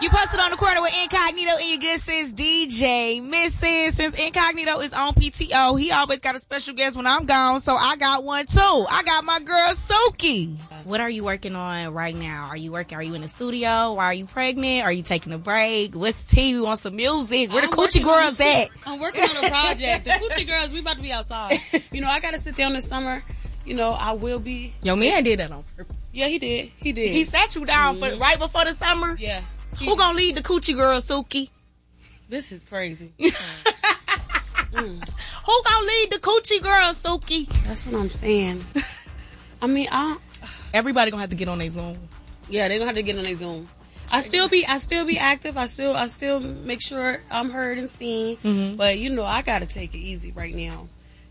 You posted on the corner with Incognito and your good sis DJ Mrs. Since Incognito is on PTO, he always got a special guest when I'm gone, so I got one too. I got my girl Suki. What are you working on right now? Are you in the studio? Why are you pregnant? Are you taking a break? What's the tea? We want some music. Where the coochie girls at? I'm working on a project. The coochie girls, we about to be outside. I got to sit down this summer. I will be. Yo, man did that on purpose. Yeah, he did. He sat you down for right before the summer? Yeah. Who gonna lead the coochie girl, Suki? This is crazy. Who gonna lead the coochie girl, Suki? That's what I'm saying. Everybody gonna have to get on their Zoom. Yeah, they gonna have to get on their Zoom. I still be active. I still make sure I'm heard and seen. Mm-hmm. But I gotta take it easy right now.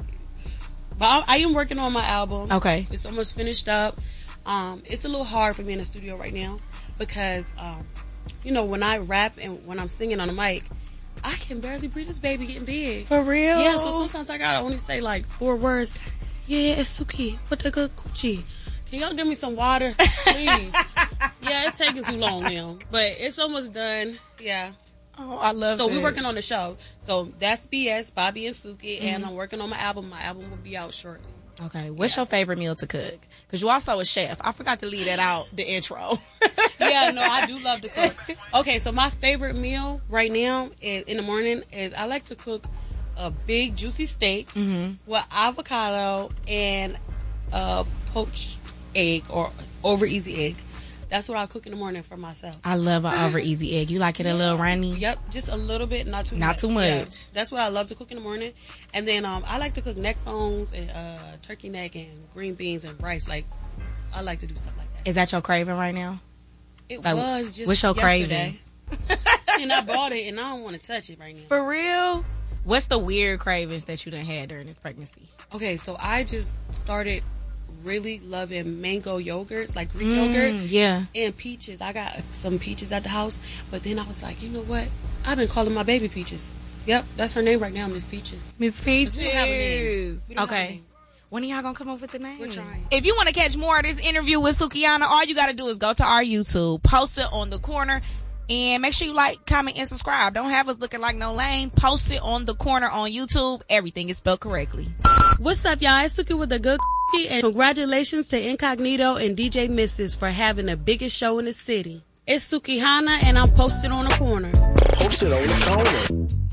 But I am working on my album. Okay. It's almost finished up. It's a little hard for me in the studio right now because when I rap and when I'm singing on the mic, I can barely breathe. This baby getting big. For real? Yeah, so sometimes I gotta only say like 4 words. Yeah, it's Suki. What the good coochie? Can y'all give me some water, please? Yeah, it's taking too long now, but it's almost done. Yeah. Oh, I love it. So we're working on the show. So that's BS, Bobby and Suki, and I'm working on my album. My album will be out shortly. Okay. What's your favorite meal to cook? Because you also a chef. I forgot to leave that out, the intro. Yeah, no, I do love to cook. Okay, so my favorite meal right now is in the morning is I like to cook a big juicy steak with avocado and a poached egg or over easy egg. That's what I cook in the morning for myself. I love an over easy egg. You like it a little runny? Yep, just a little bit, not too much. Not too much. Yeah, that's what I love to cook in the morning. And then I like to cook neck bones and turkey neck and green beans and rice. Like, I like to do stuff like that. Is that your craving right now? It was just what's your yesterday. And I bought it and I don't want to touch it right now. For real? What's the weird cravings that you done had during this pregnancy? Okay, so I just started really loving mango yogurts, like Greek yogurt. Yeah. And peaches. I got some peaches at the house, but then I was like, you know what? I've been calling my baby Peaches. Yep, that's her name right now, Miss Peaches. Miss Peaches. We don't have a name. Okay. When are y'all gonna come up with the name? We're trying. If you want to catch more of this interview with Sukihana, all you gotta do is go to our YouTube, post it on the corner, and make sure you like, comment, and subscribe. Don't have us looking like no lame. Post it on the corner on YouTube. Everything is spelled correctly. What's up, y'all? It's Suki with the good and congratulations to Incognito and DJ Mrs. for having the biggest show in the city. It's Sukihana and I'm posted on the corner. Posted on the corner.